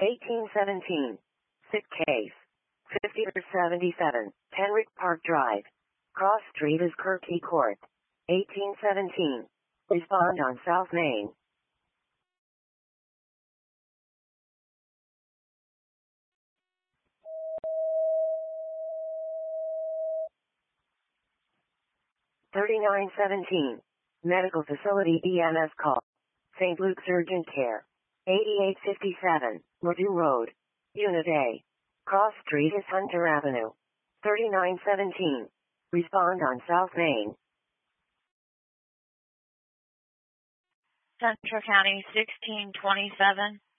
1817. Sick case. 50-77. Henrik Park Drive. Cross Street is Kirky Court. 1817. Respond on South Main. $39.17. Medical facility EMS call. St. Luke's Urgent Care. 8857. Murdu Road. Unit A. Cross Street is Hunter Avenue. $39.17. Respond on South Main. Central County 1627.